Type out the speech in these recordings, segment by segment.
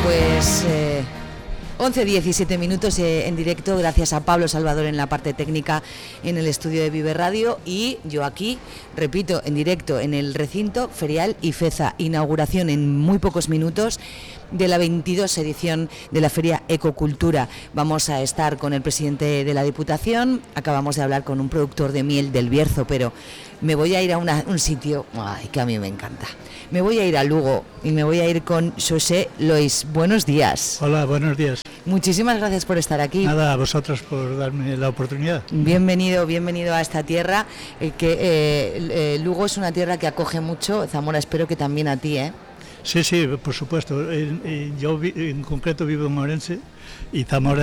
Pues 11:17 minutos en directo, gracias a Pablo Salvador en la parte técnica en el estudio de Vive Radio, y yo aquí, repito, en directo en el recinto ferial Ifeza, inauguración en muy pocos minutos de la 22 edición de la Feria Ecocultura. Vamos a estar con el presidente de la Diputación, acabamos de hablar con un productor de miel del Bierzo, pero me voy a ir a un sitio que a mí me encanta. Me voy a ir a Lugo y me voy a ir con José Lois. Buenos días. Hola, buenos días. Muchísimas gracias por estar aquí. Nada, a vosotros por darme la oportunidad. Bienvenido a esta tierra, Lugo es una tierra que acoge mucho. Zamora, espero que también a ti, ¿eh? Sí, por supuesto. Yo en concreto vivo en Ourense y Zamora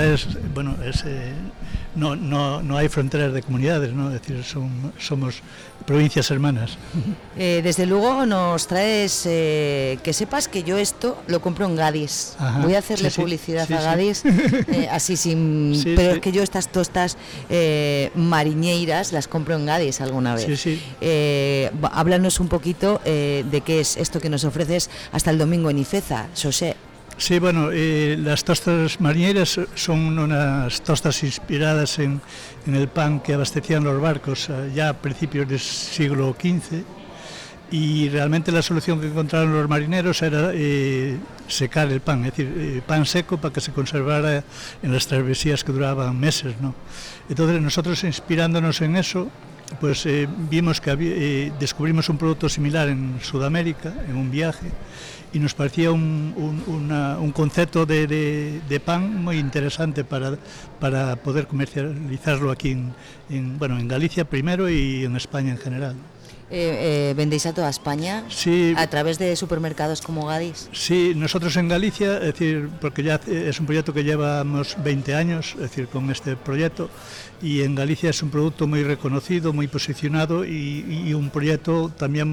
no hay fronteras de comunidades, ¿no? Es decir, somos provincias hermanas. Desde luego nos traes, que sepas que yo esto lo compro en Gadis. Ajá, voy a hacerle publicidad a Gadis, así sin... pero es que yo estas tostas mariñeiras las compro en Gadis alguna vez. Háblanos un poquito de qué es esto que nos ofreces hasta el domingo en Ifeza, José. Sí, bueno, las tostas marineras son unas tostas inspiradas en el pan que abastecían los barcos ya a principios del siglo XV, y realmente la solución que encontraron los marineros era secar el pan, es decir, pan seco para que se conservara en las travesías que duraban meses, ¿no? Entonces nosotros, inspirándonos en eso, pues vimos que descubrimos un producto similar en Sudamérica, en un viaje, y nos parecía un concepto de pan muy interesante para poder comercializarlo aquí en Galicia primero y en España en general. ¿Vendéis a toda España? Sí. ¿A través de supermercados como Gadis? Sí, nosotros en Galicia, es decir, porque ya es un proyecto que llevamos 20 años, es decir, con este proyecto, y en Galicia es un producto muy reconocido, muy posicionado y un proyecto también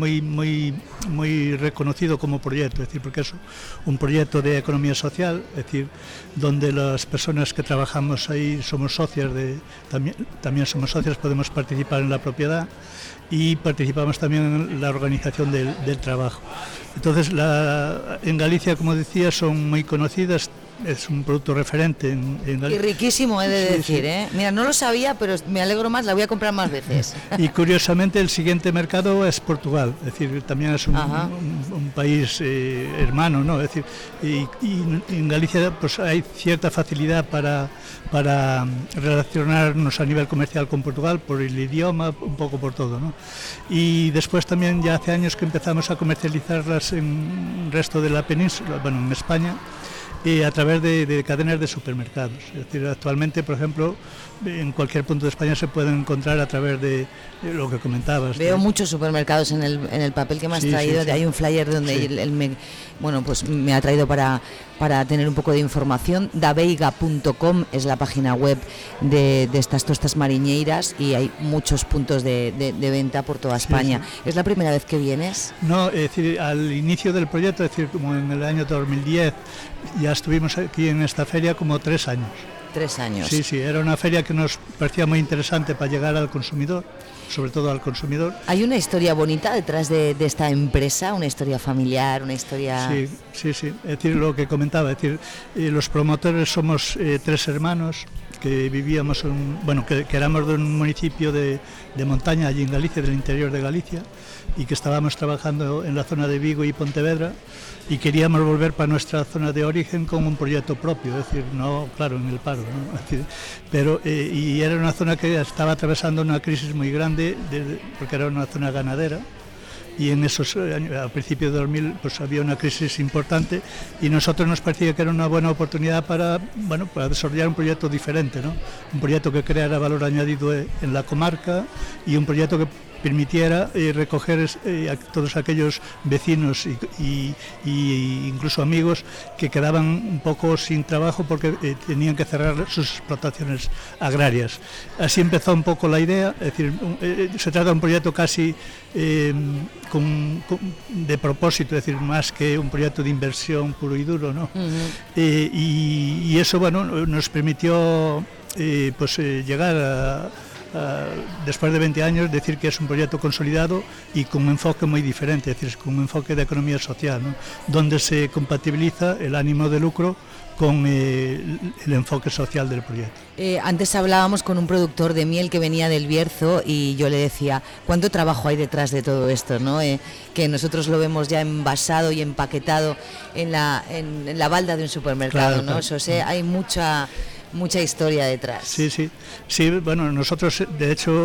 muy reconocido como proyecto, es decir, porque es un proyecto de economía social, es decir, donde las personas que trabajamos ahí somos socias, también somos socias, podemos participar en la propiedad y participamos también en la organización del trabajo. Entonces, en Galicia, como decía, son muy conocidas, es un producto referente en Galicia. Y riquísimo, he de decir, ¿eh? Mira, no lo sabía, pero me alegro más, la voy a comprar más veces. Y curiosamente el siguiente mercado es Portugal, es decir, también es un país hermano, ¿no? Es decir, y en Galicia pues hay cierta facilidad para relacionarnos a nivel comercial con Portugal, por el idioma, un poco por todo, ¿no? Y después también ya hace años que empezamos a comercializarlas en el resto de la península, bueno, en España, a través de cadenas de supermercados. Es decir, actualmente, por ejemplo, en cualquier punto de España se pueden encontrar a través de lo que comentabas. Veo muchos supermercados en el papel que me has traído. Hay un flyer donde me ha traído para tener un poco de información. Daveiga.com es la página web de estas tostas mariñeiras, y hay muchos puntos de venta por toda España. ¿Es la primera vez que vienes? No, es decir, al inicio del proyecto, es decir, como en el año 2010, ya estuvimos aquí en esta feria como 3 años. 3 años. Sí, era una feria que nos parecía muy interesante para llegar al consumidor, sobre todo al consumidor. Hay una historia bonita detrás de esta empresa, una historia familiar, una historia... Sí, es decir, lo que comentaba, es decir, los promotores somos 3 hermanos que vivíamos, que éramos de un municipio de montaña allí en Galicia, del interior de Galicia, y que estábamos trabajando en la zona de Vigo y Pontevedra, y queríamos volver para nuestra zona de origen con un proyecto propio, es decir, no, claro, en el paro, ¿no? Es decir, pero y era una zona que estaba atravesando una crisis muy grande, porque era una zona ganadera, y en esos años, a principios de 2000, pues había una crisis importante, y nosotros nos parecía que era una buena oportunidad para desarrollar un proyecto diferente, ¿no? Un proyecto que creara valor añadido en la comarca, y un proyecto que permitiera recoger a todos aquellos vecinos y incluso amigos que quedaban un poco sin trabajo porque tenían que cerrar sus explotaciones agrarias. Así empezó un poco la idea, es decir, se trata de un proyecto casi de propósito, es decir, más que un proyecto de inversión puro y duro, ¿no? Y eso, nos permitió llegar después de 20 años, decir que es un proyecto consolidado y con un enfoque muy diferente, es decir, con un enfoque de economía social, ¿no? Donde se compatibiliza el ánimo de lucro con el enfoque social del proyecto. Antes hablábamos con un productor de miel que venía del Bierzo y yo le decía, ¿cuánto trabajo hay detrás de todo esto, ¿no? Que nosotros lo vemos ya envasado y empaquetado en la balda de un supermercado, claro, ¿no? Claro. José, hay mucha historia detrás. Sí, bueno, nosotros, de hecho,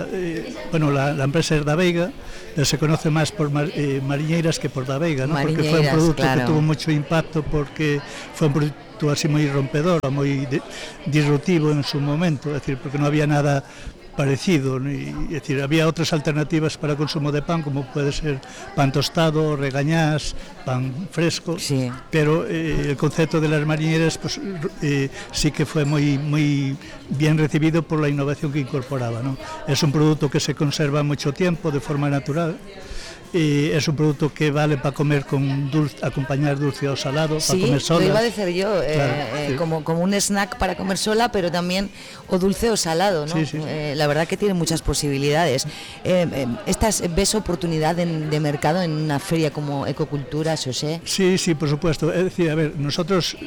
la empresa es Da Veiga, se conoce más por Mariñeiras que por Da Veiga, ¿no? Porque fue un producto, claro, que tuvo mucho impacto, porque fue un producto así muy rompedor, muy disruptivo en su momento, es decir, porque no había nada parecido, es decir, había otras alternativas para consumo de pan, como puede ser pan tostado, regañás, pan fresco, sí, pero el concepto de las mariñeras pues, sí que fue muy bien recibido por la innovación que incorporaba, ¿no? Es un producto que se conserva mucho tiempo de forma natural. Es un producto que vale para comer con acompañar dulce o salado, sí, para comer sola. Lo iba a decir yo, claro, sí, como un snack para comer sola, pero también o dulce o salado, ¿no? Sí. La verdad que tiene muchas posibilidades. ¿Ves oportunidad de mercado en una feria como Ecocultura, José? Sí, por supuesto. Es decir, a ver, nosotros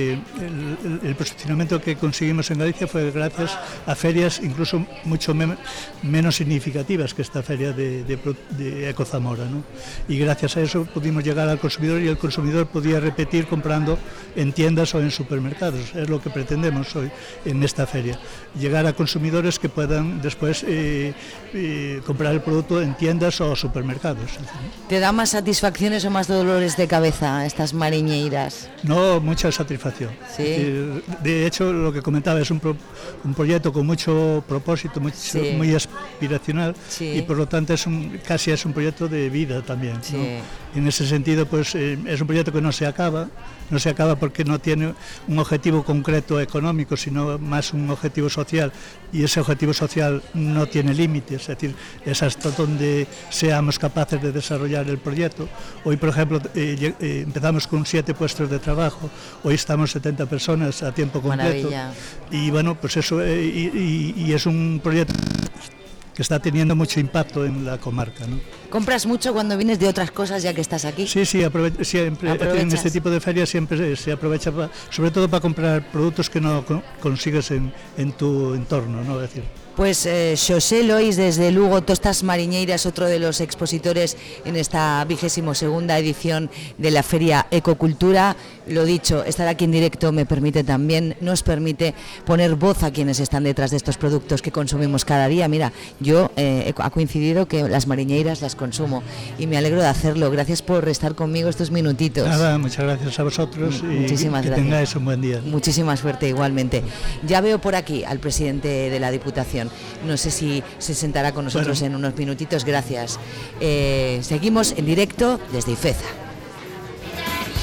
el posicionamiento que conseguimos en Galicia fue gracias a ferias incluso mucho menos significativas que esta feria de Ecozamora, ¿no? Y gracias a eso pudimos llegar al consumidor y el consumidor podía repetir comprando en tiendas o en supermercados. Es lo que pretendemos hoy en esta feria, llegar a consumidores que puedan después comprar el producto en tiendas o supermercados. ¿Te da más satisfacciones o más dolores de cabeza estas mariñeiras? No, mucha satisfacción. ¿Sí? De hecho, lo que comentaba es un proyecto con mucho propósito, sí, muy aspiracional, sí, y por lo tanto casi es un proyecto de vida también, sí, ¿no? En ese sentido, pues es un proyecto que no se acaba porque no tiene un objetivo concreto económico, sino más un objetivo social, y ese objetivo social no tiene límites, es decir, es hasta donde seamos capaces de desarrollar el proyecto. Hoy, por ejemplo, empezamos con 7 puestos de trabajo, hoy estamos 70 personas a tiempo completo. Maravilla. Y bueno, pues eso, y es un proyecto que está teniendo mucho impacto en la comarca, ¿no? ¿Compras mucho cuando vienes de otras cosas ya que estás aquí? Sí, siempre en este tipo de ferias siempre se aprovecha sobre todo para comprar productos que no consigues en tu entorno, ¿no? Es decir, pues José Lois desde Lugo, Tostas Mariñeiras, otro de los expositores en esta 22ª edición de la Feria Ecocultura. Lo dicho, estar aquí en directo nos permite poner voz a quienes están detrás de estos productos que consumimos cada día. Mira, yo ha coincidido que las mariñeiras las consumo y me alegro de hacerlo. Gracias por estar conmigo estos minutitos. Nada, muchas gracias a vosotros y que tengáis un buen día. Muchísima suerte igualmente. Ya veo por aquí al presidente de la Diputación. No sé si se sentará con nosotros en unos minutitos. Gracias. Seguimos en directo desde Ifeza.